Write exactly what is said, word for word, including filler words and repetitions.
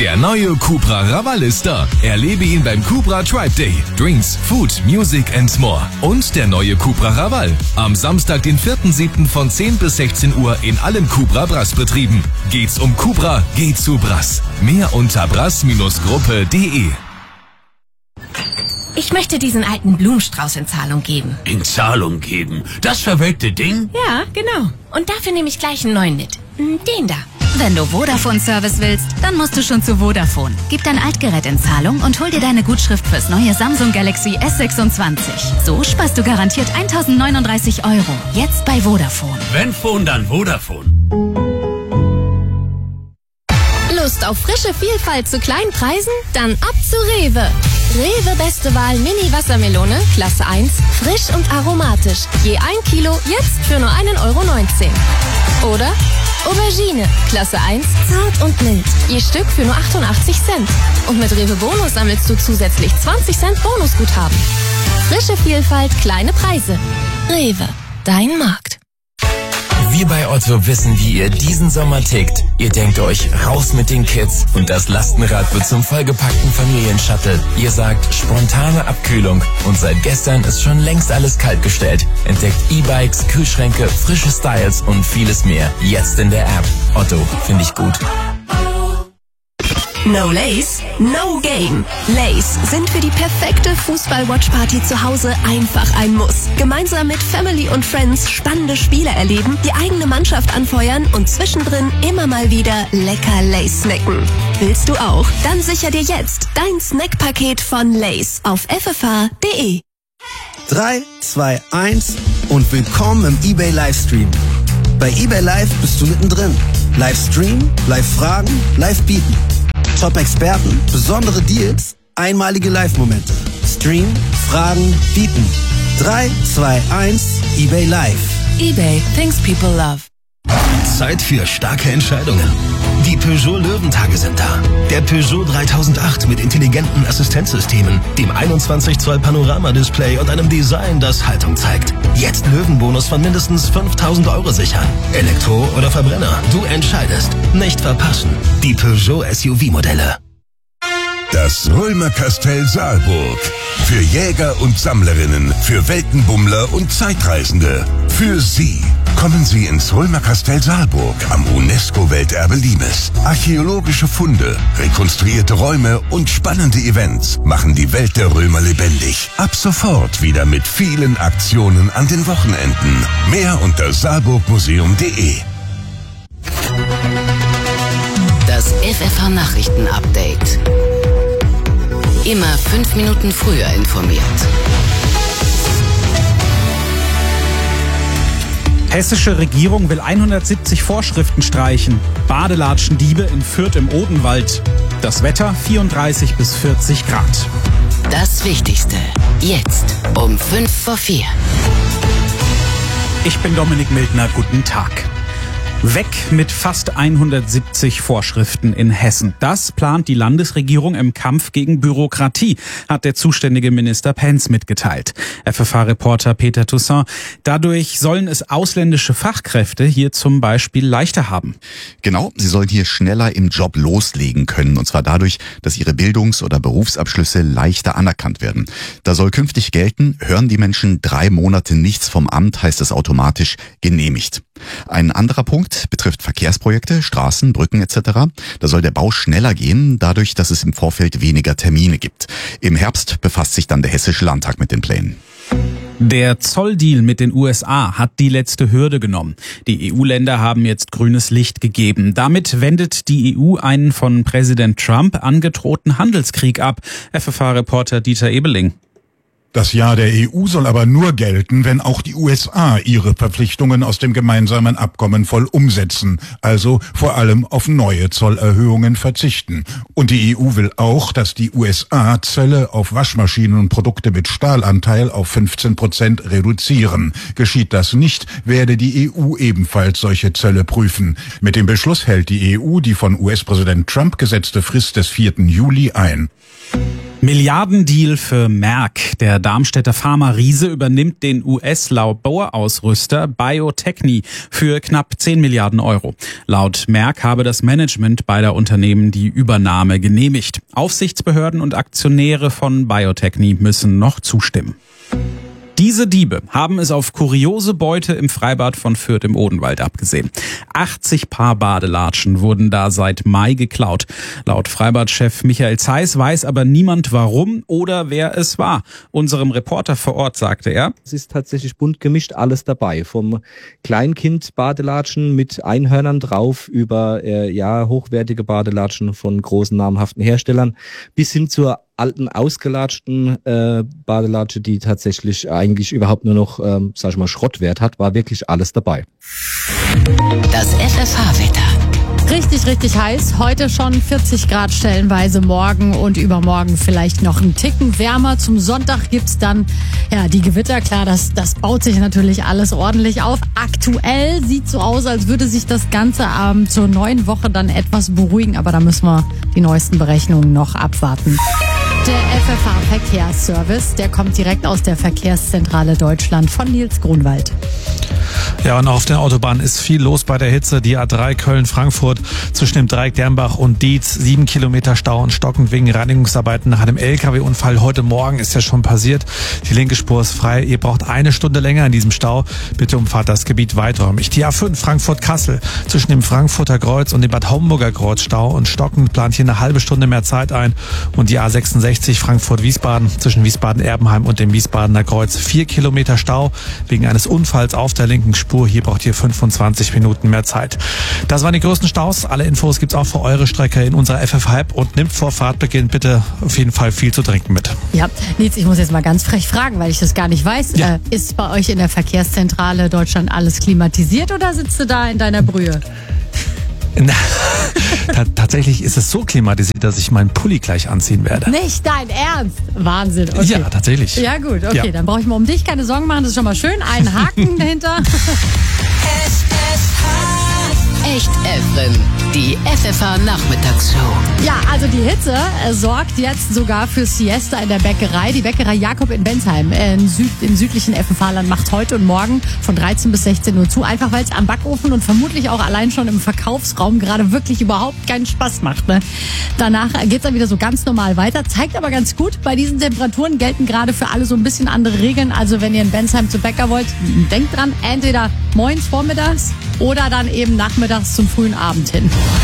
Der neue Cupra Raval ist da. Erlebe ihn beim Cupra Tribe Day. Drinks, Food, Music and more. Und der neue Cupra Raval. Am Samstag, den vierten siebten von zehn bis sechzehn Uhr in allen Cupra Brass-Betrieben. Geht's um Cupra, geht's zu Brass. Mehr unter brass Gruppe punkt de. Ich möchte diesen alten Blumenstrauß in Zahlung geben. In Zahlung geben? Das verwelkte Ding? Ja, genau. Und dafür nehme ich gleich einen neuen mit. Den da. Wenn du Vodafone-Service willst, dann musst du schon zu Vodafone. Gib dein Altgerät in Zahlung und hol dir deine Gutschrift fürs neue Samsung Galaxy S sechsundzwanzig. So sparst du garantiert eintausendneununddreißig Euro. Jetzt bei Vodafone. Wenn Phone, dann Vodafone. Lust auf frische Vielfalt zu kleinen Preisen? Dann ab zu Rewe. Rewe Beste Wahl Mini Wassermelone, Klasse eins, frisch und aromatisch. Je ein Kilo, jetzt für nur einen Euro neunzehn. Oder Aubergine, Klasse eins, zart und mild. Je Stück für nur achtundachtzig Cent. Und mit Rewe Bonus sammelst du zusätzlich zwanzig Cent Bonusguthaben. Frische Vielfalt, kleine Preise. Rewe, dein Markt. Wir bei Otto wissen, wie ihr diesen Sommer tickt. Ihr denkt euch, raus mit den Kids und das Lastenrad wird zum vollgepackten Familienshuttle. Ihr sagt, spontane Abkühlung und seit gestern ist schon längst alles kaltgestellt. Entdeckt E-Bikes, Kühlschränke, frische Styles und vieles mehr. Jetzt in der App. Otto, finde ich gut. No Lace, no Game. Lace sind für die perfekte Fußball-Watch-Party zu Hause einfach ein Muss. Gemeinsam mit Family und Friends spannende Spiele erleben, die eigene Mannschaft anfeuern und zwischendrin immer mal wieder lecker Lace snacken. Willst du auch? Dann sicher dir jetzt dein Snackpaket von Lace auf f f h punkt de. drei, zwei, eins und willkommen im eBay Livestream. Bei eBay Live bist du mittendrin. Livestream, Live-Fragen, Live-Bieten. Top-Experten, besondere Deals, einmalige Live-Momente. Stream, Fragen, bieten. drei, zwei, eins, eBay Live. eBay, things people love. Zeit für starke Entscheidungen. Die Peugeot Löwentage sind da. Der Peugeot dreitausendacht mit intelligenten Assistenzsystemen, dem einundzwanzig Zoll Panorama-Display und einem Design, das Haltung zeigt. Jetzt Löwenbonus von mindestens fünftausend Euro sichern. Elektro oder Verbrenner, du entscheidest. Nicht verpassen. Die Peugeot S U V-Modelle. Das Römerkastell Saalburg. Für Jäger und Sammlerinnen, für Weltenbummler und Zeitreisende. Für Sie. Kommen Sie ins Römerkastell Saalburg am UNESCO-Welterbe Limes. Archäologische Funde, rekonstruierte Räume und spannende Events machen die Welt der Römer lebendig. Ab sofort wieder mit vielen Aktionen an den Wochenenden. Mehr unter saalburgmuseum punkt de. Das F F H-Nachrichten-Update. Immer fünf Minuten früher informiert. Hessische Regierung will hundertsiebzig Vorschriften streichen. Badelatschendiebe in Fürth im Odenwald. Das Wetter vierunddreißig bis vierzig Grad. Das Wichtigste. Jetzt um fünf vor vier. Ich bin Dominik Mildner. Guten Tag. Weg mit fast hundertsiebzig Vorschriften in Hessen. Das plant die Landesregierung im Kampf gegen Bürokratie, hat der zuständige Minister Pentz mitgeteilt. F F H-Reporter Peter Toussaint. Dadurch sollen es ausländische Fachkräfte hier zum Beispiel leichter haben. Genau, sie sollen hier schneller im Job loslegen können. Und zwar dadurch, dass ihre Bildungs- oder Berufsabschlüsse leichter anerkannt werden. Da soll künftig gelten, hören die Menschen drei Monate nichts vom Amt, heißt es automatisch genehmigt. Ein anderer Punkt betrifft Verkehrsprojekte, Straßen, Brücken et cetera. Da soll der Bau schneller gehen, dadurch, dass es im Vorfeld weniger Termine gibt. Im Herbst befasst sich dann der Hessische Landtag mit den Plänen. Der Zolldeal mit den U S A hat die letzte Hürde genommen. Die E U-Länder haben jetzt grünes Licht gegeben. Damit wendet die E U einen von Präsident Trump angedrohten Handelskrieg ab. F F H-Reporter Dieter Ebeling. Das Ja der E U soll aber nur gelten, wenn auch die U S A ihre Verpflichtungen aus dem gemeinsamen Abkommen voll umsetzen, also vor allem auf neue Zollerhöhungen verzichten. Und die E U will auch, dass die U S A Zölle auf Waschmaschinen und Produkte mit Stahlanteil auf fünfzehn Prozent reduzieren. Geschieht das nicht, werde die E U ebenfalls solche Zölle prüfen. Mit dem Beschluss hält die E U die von U S-Präsident Trump gesetzte Frist des vierten Juli ein. Milliardendeal für Merck. Der Darmstädter Pharma-Riese übernimmt den U S-Laborausrüster Bio-Techne für knapp zehn Milliarden Euro. Laut Merck habe das Management beider Unternehmen die Übernahme genehmigt. Aufsichtsbehörden und Aktionäre von Bio-Techne müssen noch zustimmen. Diese Diebe haben es auf kuriose Beute im Freibad von Fürth im Odenwald abgesehen. achtzig Paar Badelatschen wurden da seit Mai geklaut. Laut Freibadchef Michael Zeiss weiß aber niemand warum oder wer es war. Unserem Reporter vor Ort sagte er: Es ist tatsächlich bunt gemischt alles dabei. Vom Kleinkind-Badelatschen mit Einhörnern drauf über äh, ja hochwertige Badelatschen von großen namhaften Herstellern bis hin zur alten, ausgelatschten äh, Badelatsche, die tatsächlich eigentlich überhaupt nur noch, ähm, sag ich mal, Schrottwert hat, war wirklich alles dabei. Das F F H-Wetter. Richtig, richtig heiß. Heute schon vierzig Grad stellenweise, morgen und übermorgen vielleicht noch einen Ticken wärmer. Zum Sonntag gibt's dann ja die Gewitter. Klar, das, das baut sich natürlich alles ordentlich auf. Aktuell sieht so aus, als würde sich das Ganze ähm, zur neuen Woche dann etwas beruhigen. Aber da müssen wir die neuesten Berechnungen noch abwarten. Der F F H-Verkehrsservice, der kommt direkt aus der Verkehrszentrale Deutschland von Nils Grunwald. Ja, und auf den Autobahnen ist viel los bei der Hitze. Die A drei Köln-Frankfurt zwischen dem Dreieck Dernbach und Dietz. Sieben Kilometer Stau und stockend wegen Reinigungsarbeiten nach einem L K W-Unfall. Heute Morgen ist ja schon passiert. Die linke Spur ist frei. Ihr braucht eine Stunde länger in diesem Stau. Bitte umfahrt das Gebiet weiträumig. Die A fünf Frankfurt-Kassel zwischen dem Frankfurter Kreuz und dem Bad Homburger Kreuz Stau und stockend plant hier eine halbe Stunde mehr Zeit ein. Und die A sechsundsechzig Frankfurt-Wiesbaden zwischen Wiesbaden-Erbenheim und dem Wiesbadener Kreuz. Vier Kilometer Stau wegen eines Unfalls auf der linken Spur. Hier braucht ihr fünfundzwanzig Minuten mehr Zeit. Das waren die größten Staus. Alle Infos gibt's auch für eure Strecke in unserer F F H-App. Und nimmt vor Fahrtbeginn bitte auf jeden Fall viel zu trinken mit. Ja, Nils, ich muss jetzt mal ganz frech fragen, weil ich das gar nicht weiß. Ja. Äh, ist bei euch in der Verkehrszentrale Deutschland alles klimatisiert oder sitzt du da in deiner Brühe? Ta- tatsächlich ist es so klimatisiert, dass ich meinen Pulli gleich anziehen werde. Nicht dein Ernst? Wahnsinn. Okay. Ja, tatsächlich. Ja gut, okay, Ja. dann brauche ich mir um dich keine Sorgen machen, das ist schon mal schön. Einen Haken dahinter. Echt Efren, die F F H-Nachmittagsshow. Ja, also die Hitze äh, sorgt jetzt sogar für Siesta in der Bäckerei. Die Bäckerei Jakob in Bensheim äh, in Süd, im südlichen F F H-Land macht heute und morgen von dreizehn bis sechzehn Uhr zu. Einfach weil es am Backofen und vermutlich auch allein schon im Verkaufsraum gerade wirklich überhaupt keinen Spaß macht. Ne? Danach geht's dann wieder so ganz normal weiter. Zeigt aber ganz gut, bei diesen Temperaturen gelten gerade für alle so ein bisschen andere Regeln. Also wenn ihr in Bensheim zu Bäcker wollt, denkt dran, entweder morgens, vormittags oder dann eben nachmittags zum frühen Abend hin.